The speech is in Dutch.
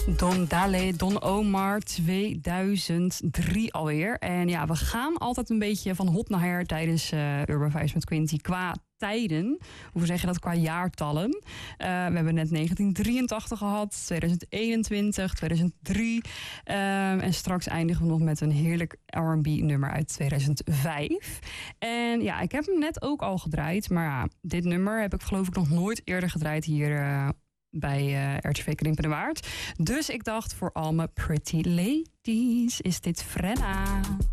Don Dale, Don Omar, 2003 alweer. En ja, we gaan altijd een beetje van hot naar her tijdens Urban Vibes met Quinty qua tijden. Hoe zeg je dat qua jaartallen? We hebben net 1983 gehad, 2021, 2003. En straks eindigen we nog met een heerlijk R&B nummer uit 2005. En ja, ik heb hem net ook al gedraaid. Maar ja, dit nummer heb ik geloof ik nog nooit eerder gedraaid hier bij RTV Krimpen de Waard. Dus ik dacht, voor al mijn pretty ladies is dit Frenna.